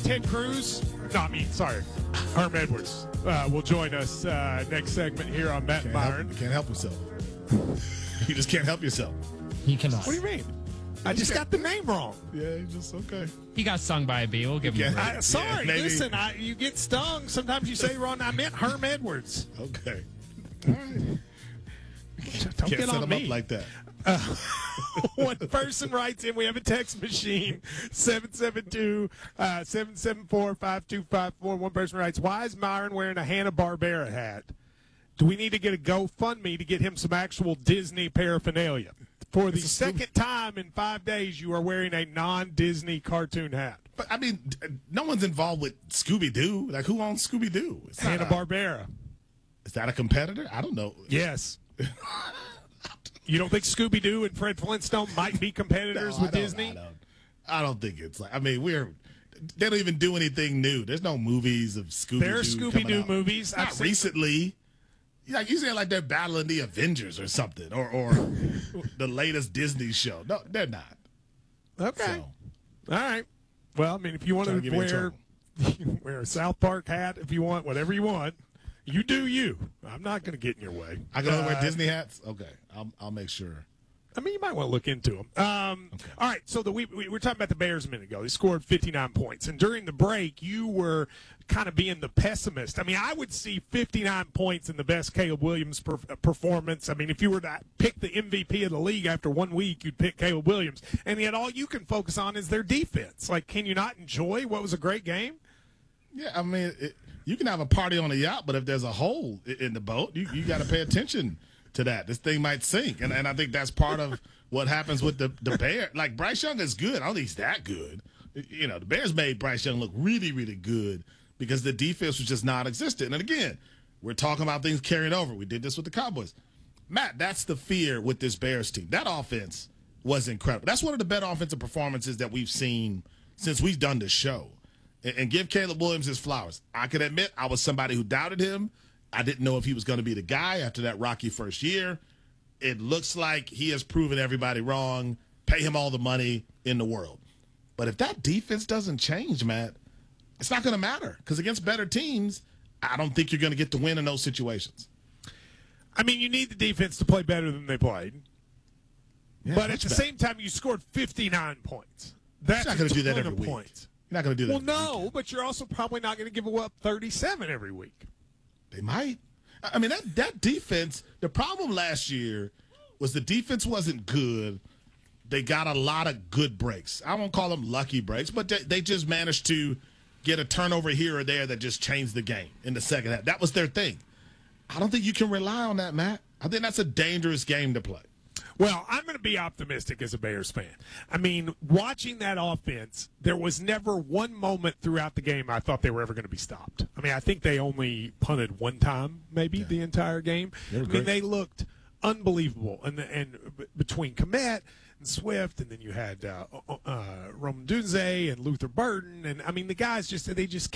Ted Cruz, Herm Edwards will join us next segment here on Matt and Byron. Can't help yourself. You just can't help yourself. He cannot. What do you mean? I just got the name wrong. Yeah, you just okay. He got stung by a bee. We'll give him a break. Sorry, maybe. listen, you get stung. Sometimes you say wrong. I meant Herm Edwards. Okay. All right. Don't Can't get set on them me. up like that. One person writes in. We have a text machine, 772-774-5254. One person writes, why is Myron wearing a Hanna-Barbera hat? Do we need to get a GoFundMe to get him some actual Disney paraphernalia? For the second time in 5 days, you are wearing a non-Disney cartoon hat. But, I mean, no one's involved with Scooby-Doo. Like, who owns Scooby-Doo? Hanna-Barbera. Is that a competitor? I don't know. Yes. You don't think Scooby-Doo and Fred Flintstone might be competitors with Disney? I don't think it's like. I mean, they don't even do anything new. There's no movies of Scooby-Doo. There are Scooby-Doo movies. Not recently. Like you say, like they're battling the Avengers or something, or the latest Disney show. No, they're not. Okay. So, all right. Well, I mean, if you want to wear a South Park hat, if you want, whatever you want, you do you. I'm not going to get in your way. I can only wear Disney hats? Okay. I'll make sure. I mean, you might want to look into them. Okay. All right, so we were talking about the Bears a minute ago. They scored 59 points. And during the break, you were kind of being the pessimist. I mean, I would see 59 points in the best Caleb Williams performance. I mean, if you were to pick the MVP of the league after 1 week, you'd pick Caleb Williams. And yet all you can focus on is their defense. Like, can you not enjoy what was a great game? Yeah, I mean, you can have a party on a yacht, but if there's a hole in the boat, you got to pay attention to that. This thing might sink. And I think that's part of what happens with the Bears. Like, Bryce Young is good. I don't think he's that good. You know, the Bears made Bryce Young look really, really good because the defense was just non-existent. And again, we're talking about things carrying over. We did this with the Cowboys. Matt, that's the fear with this Bears team. That offense was incredible. That's one of the better offensive performances that we've seen since we've done this show. And give Caleb Williams his flowers. I can admit I was somebody who doubted him. I didn't know if he was going to be the guy after that rocky first year. It looks like he has proven everybody wrong. Pay him all the money in the world. But if that defense doesn't change, Matt, it's not going to matter. Because against better teams, I don't think you're going to get the win in those situations. I mean, you need the defense to play better than they played. Yeah, but at the same time, you scored 59 points. That's not going to do that ton every of week. points. You're not going to do that. Well, no, but you're also probably not going to give up 37 every week. They might. I mean, that defense, the problem last year was the defense wasn't good. They got a lot of good breaks. I won't call them lucky breaks, but they just managed to get a turnover here or there that just changed the game in the second half. That was their thing. I don't think you can rely on that, Matt. I think that's a dangerous game to play. Well, I'm going to be optimistic as a Bears fan. I mean, watching that offense, there was never one moment throughout the game I thought they were ever going to be stopped. I mean, I think they only punted one time, maybe, the entire game. I mean, they looked unbelievable. And between Kmet and Swift, and then you had Roman Dunze and Luther Burden, and I mean, the guys they just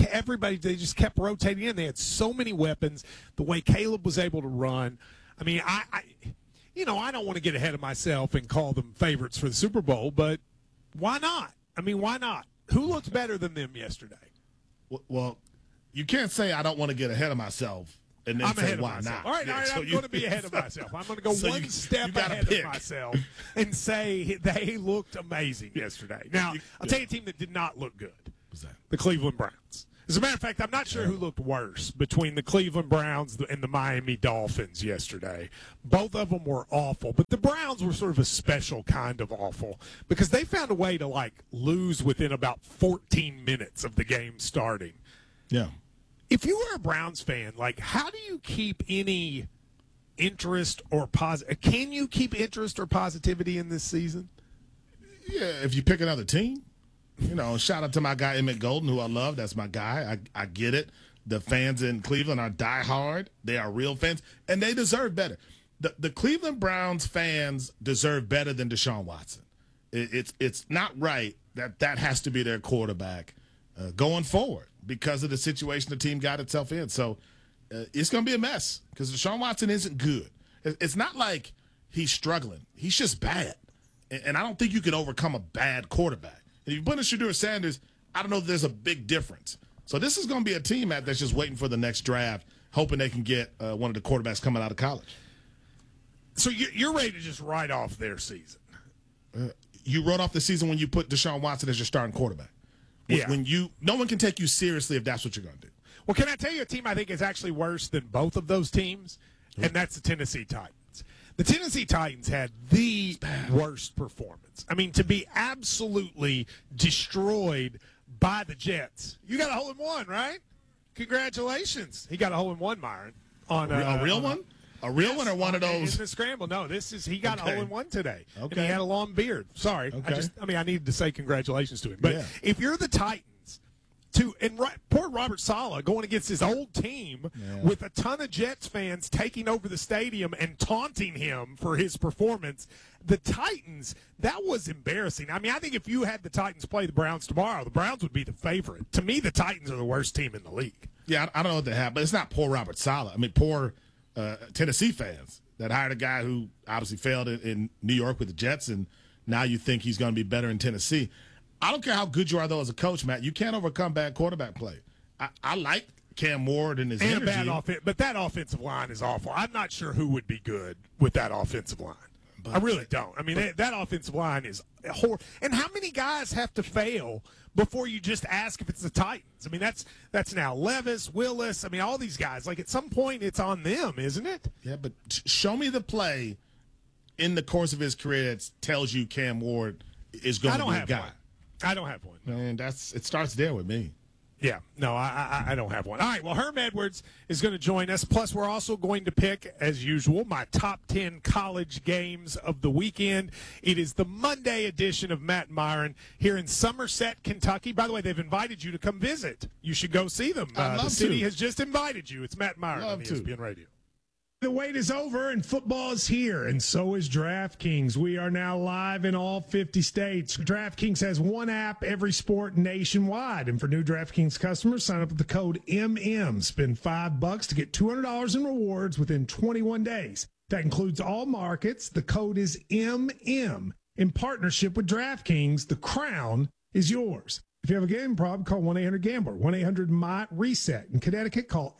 kept rotating in. They had so many weapons. The way Caleb was able to run. I mean, I don't want to get ahead of myself and call them favorites for the Super Bowl, but why not? I mean, why not? Who looks better than them yesterday? Well, you can't say I don't want to get ahead of myself and then say why not. All right, I'm going to be ahead of myself. I'm going to go one step ahead of myself and say they looked amazing yesterday. Now, I'll tell you a team that did not look good. What's that? The Cleveland Browns. As a matter of fact, I'm not sure who looked worse between the Cleveland Browns and the Miami Dolphins yesterday. Both of them were awful, but the Browns were sort of a special kind of awful because they found a way to, lose within about 14 minutes of the game starting. Yeah. If you were a Browns fan, how do you keep any interest or can you keep interest or positivity in this season? Yeah, if you pick another team. You know, shout out to my guy Emmett Golden, who I love. That's my guy. I get it. The fans in Cleveland are diehard. They are real fans, and they deserve better. The Cleveland Browns fans deserve better than Deshaun Watson. It's not right that has to be their quarterback going forward because of the situation the team got itself in. So it's going to be a mess because Deshaun Watson isn't good. It's not like he's struggling. He's just bad, and I don't think you can overcome a bad quarterback. If you put in Shedeur Sanders, I don't know if there's a big difference. So this is going to be a team that's just waiting for the next draft, hoping they can get one of the quarterbacks coming out of college. So you're ready to just write off their season? You wrote off the season when you put Deshaun Watson as your starting quarterback. Yeah. No one can take you seriously if that's what you're going to do. Well, can I tell you a team I think is actually worse than both of those teams? And that's the Tennessee Titans. The Tennessee Titans had the worst performance. I mean, to be absolutely destroyed by the Jets. You got a hole-in-one, right? Congratulations. He got a hole-in-one, Myron. On a real one? A real one or one of those? In the scramble. No, he got a hole-in-one today. Okay. And he had a long beard. Sorry. Okay. I needed to say congratulations to him. But if you're the Titans, poor Robert Saleh going against his old team with a ton of Jets fans taking over the stadium and taunting him for his performance, the Titans, that was embarrassing. I mean, I think if you had the Titans play the Browns tomorrow, the Browns would be the favorite. To me, the Titans are the worst team in the league. Yeah, I don't know what they have, but it's not poor Robert Saleh. I mean, poor Tennessee fans that hired a guy who obviously failed in New York with the Jets, and now you think he's going to be better in Tennessee. I don't care how good you are, though, as a coach, Matt. You can't overcome bad quarterback play. I like Cam Ward and his energy. Bad offense, but that offensive line is awful. I'm not sure who would be good with that offensive line. I really don't. I mean, that offensive line is horrible. And how many guys have to fail before you just ask if it's the Titans? I mean, that's now Levis, Willis. I mean, all these guys. Like, at some point, it's on them, isn't it? Yeah, but show me the play in the course of his career that tells you Cam Ward is going to be a guy. One. I don't have one. Man, it starts there with me. Yeah, no, I don't have one. All right, well, Herm Edwards is going to join us. Plus, we're also going to pick, as usual, my top 10 college games of the weekend. It is the Monday edition of Matt and Myron here in Somerset, Kentucky. By the way, they've invited you to come visit. You should go see them. The city has just invited you. It's Matt and Myron on ESPN Radio. The wait is over and football is here, and so is DraftKings. We are now live in all 50 states. DraftKings has one app, every sport nationwide. And for new DraftKings customers, sign up with the code MM. Spend $5 to get $200 in rewards within 21 days. That includes all markets. The code is MM. In partnership with DraftKings, the crown is yours. If you have a gambling problem, call 1-800-GAMBLER, 1-800-MY-RESET. In Connecticut, call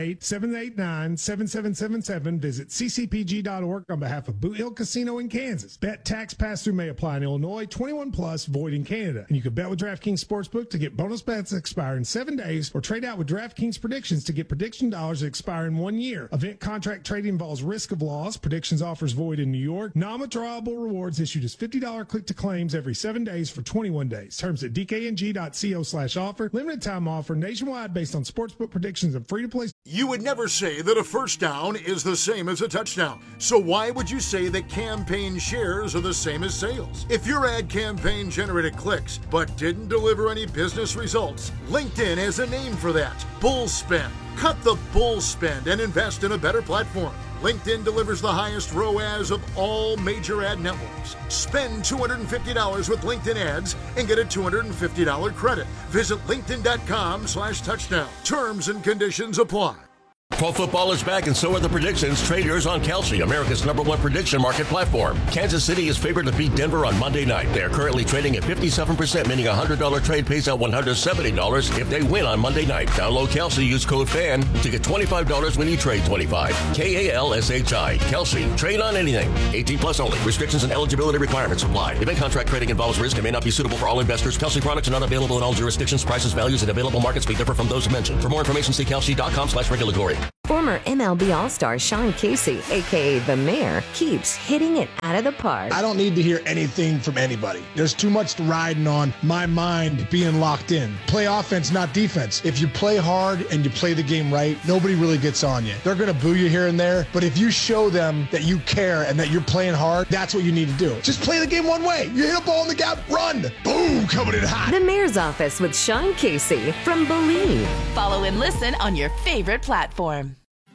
888-789-7777. Visit ccpg.org on behalf of Boot Hill Casino in Kansas. Bet tax pass-through may apply in Illinois, 21 plus, void in Canada. And you can bet with DraftKings Sportsbook to get bonus bets that expire in 7 days, or trade out with DraftKings Predictions to get prediction dollars that expire in 1 year. Event contract trading involves risk of loss. Predictions offers void in New York. Non-withdrawable rewards issued as $50 click-to-claims every 7 days for 21 days. Terms at DKNG.co/offer. Limited time offer nationwide based on sportsbook predictions and free to play. You would never say that a first down is the same as a touchdown. So why would you say that campaign shares are the same as sales? If your ad campaign generated clicks but didn't deliver any business results, LinkedIn has a name for that. Bull spend. Cut the bull spend and invest in a better platform. LinkedIn delivers the highest ROAS of all major ad networks. Spend $250 with LinkedIn ads and get a $250 credit. Visit linkedin.com/touchdown. Terms and conditions apply. Pro football is back, and so are the predictions. Trade yours on Kalshi, America's #1 prediction market platform. Kansas City is favored to beat Denver on Monday night. They are currently trading at 57%, meaning a $100 trade pays out $170 if they win on Monday night. Download Kalshi, use code FAN to get $25 when you trade 25. KALSHI. Kalshi. Trade on anything. 18 plus only. Restrictions and eligibility requirements apply. Event contract trading involves risk and may not be suitable for all investors. Kalshi products are not available in all jurisdictions. Prices, values, and available markets may differ from those mentioned. For more information, see Kalshi.com/regulatory. Former MLB All-Star Sean Casey, a.k.a. The Mayor, keeps hitting it out of the park. I don't need to hear anything from anybody. There's too much riding on my mind being locked in. Play offense, not defense. If you play hard and you play the game right, nobody really gets on you. They're going to boo you here and there, but if you show them that you care and that you're playing hard, that's what you need to do. Just play the game one way. You hit a ball in the gap, run. Boom, coming in hot. The Mayor's Office with Sean Casey from Believe. Follow and listen on your favorite platform.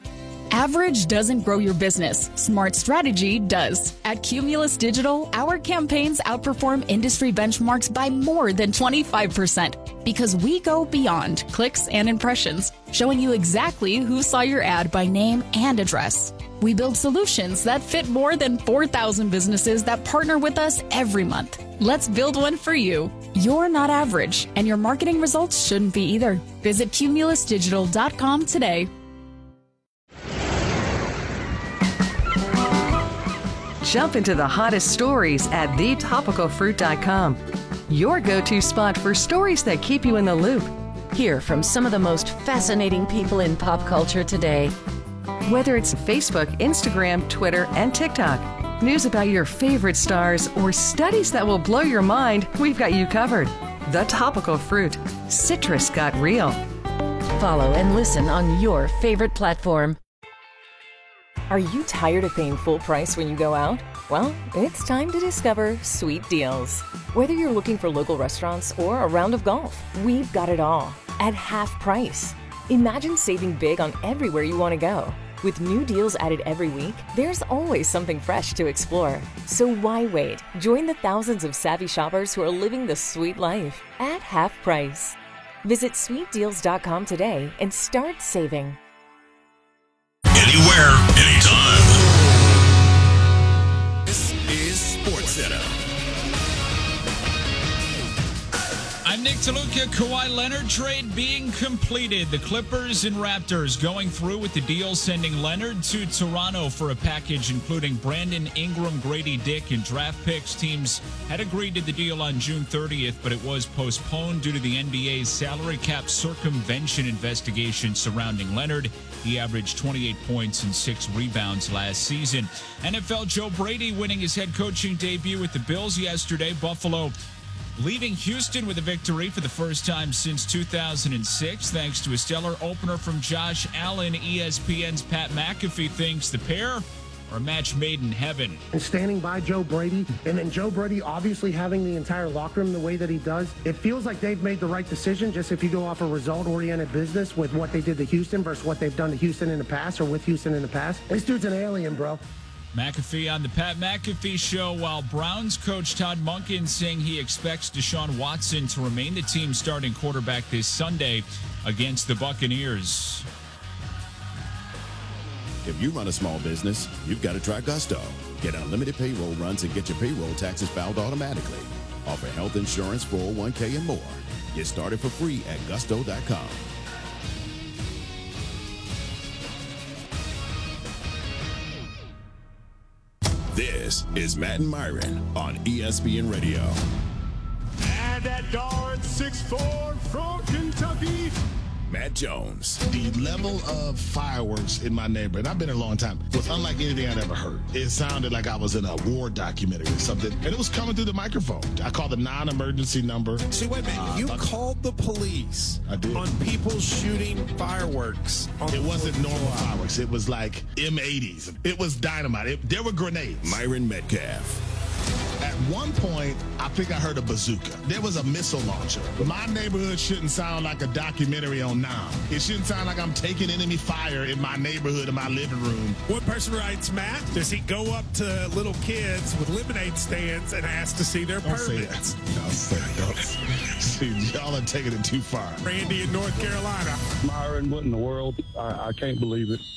Average doesn't grow your business. Smart strategy does. At Cumulus Digital, our campaigns outperform industry benchmarks by more than 25% because we go beyond clicks and impressions, showing you exactly who saw your ad by name and address. We build solutions that fit more than 4,000 businesses that partner with us every month. Let's build one for you. You're not average, and your marketing results shouldn't be either. Visit cumulusdigital.com today. Jump into the hottest stories at thetopicalfruit.com. Your go-to spot for stories that keep you in the loop. Hear from some of the most fascinating people in pop culture today. Whether it's Facebook, Instagram, Twitter, and TikTok, news about your favorite stars, or studies that will blow your mind, we've got you covered. The Topical Fruit. Citrus got real. Follow and listen on your favorite platform. Are you tired of paying full price when you go out? Well, it's time to discover Sweet Deals. Whether you're looking for local restaurants or a round of golf, we've got it all at half price. Imagine saving big on everywhere you want to go. With new deals added every week, there's always something fresh to explore. So why wait? Join the thousands of savvy shoppers who are living the sweet life at half price. Visit sweetdeals.com today and start saving. Anywhere, anytime. This is SportsCenter. I'm Nick DeLuca. Kawhi Leonard trade being completed. The Clippers and Raptors going through with the deal, sending Leonard to Toronto for a package including Brandon Ingram, Grady Dick, and draft picks. Teams had agreed to the deal on June 30th, but it was postponed due to the NBA's salary cap circumvention investigation surrounding Leonard. He averaged 28 points and 6 rebounds last season. NFL Joe Brady winning his head coaching debut with the Bills yesterday. Buffalo leaving Houston with a victory for the first time since 2006, thanks to a stellar opener from Josh Allen. ESPN's Pat McAfee thinks the pair are a match made in heaven. And standing by Joe Brady, and then Joe Brady obviously having the entire locker room the way that he does, it feels like they've made the right decision, just if you go off a result-oriented business with what they did to Houston versus what they've done to Houston in the past or with Houston in the past. This dude's an alien, bro. McAfee on the Pat McAfee Show, while Browns coach Todd Monken saying he expects Deshaun Watson to remain the team's starting quarterback this Sunday against the Buccaneers. If you run a small business, you've got to try Gusto. Get unlimited payroll runs and get your payroll taxes filed automatically. Offer health insurance, 401k, and more. Get started for free at gusto.com. This is Matt and Myron on ESPN Radio. And that guard 6'4" from Kentucky, Matt Jones. The level of fireworks in my neighborhood, I've been here a long time, was unlike anything I'd ever heard. It sounded like I was in a war documentary or something, and it was coming through the microphone. I called the non-emergency number. See, wait a minute. You called the police on people shooting fireworks. It wasn't normal fireworks. It was like M80s. It was dynamite. There were grenades. Myron Metcalf. At one point, I think I heard a bazooka. There was a missile launcher. My neighborhood shouldn't sound like a documentary on Nam. It shouldn't sound like I'm taking enemy fire in my neighborhood, in my living room. One person writes, Matt, does he go up to little kids with lemonade stands and ask to see their permits? Don't say that. See, y'all are taking it too far. Randy in North Carolina. Myron, what in the world? I can't believe it.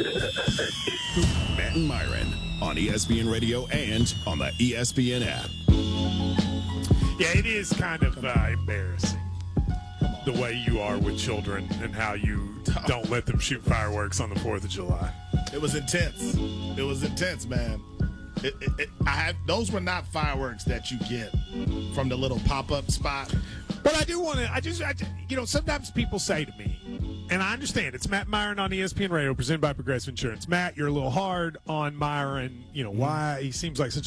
Matt and Myron on ESPN Radio and on the ESPN app. Yeah, it is kind of embarrassing the way you are with children and how you don't let them shoot fireworks on the 4th of July. It was intense. It was intense, man. Those were not fireworks that you get from the little pop-up spot. But I do want to, sometimes people say to me, and I understand, it's Matt Myron on ESPN Radio, presented by Progressive Insurance. Matt, you're a little hard on Myron. Why he seems like such